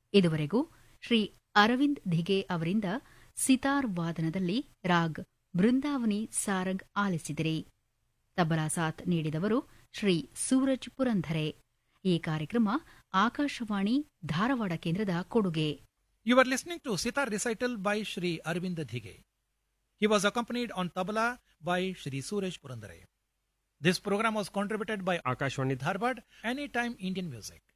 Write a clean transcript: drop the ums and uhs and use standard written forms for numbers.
ಇದುವರೆಗೂ ಶ್ರೀ ಅರವಿಂದ್ ಧಿಗೆ ಅವರಿಂದ ಸಿತಾರ್ ವಾದನದಲ್ಲಿ ರಾಗ್ ಬೃಂದಾವನಿ ಸಾರಂಗ್ ಆಲಿಸಿದಿರಿ. ತಬಲಾ ಸಾಥ್ ನೀಡಿದವರು ಶ್ರೀ ಸೂರಜ್ ಪುರಂಧರೆ. ಈ ಕಾರ್ಯಕ್ರಮ ಆಕಾಶವಾಣಿ ಧಾರವಾಡ ಕೇಂದ್ರದ ಕೊಡುಗೆ. You were listening to Sitar recital by Shri Arvind Dhige. He was accompanied on tabla by Shri Suraj Purandare. This program was contributed by Akashwani Dharwad, Anytime Indian Music.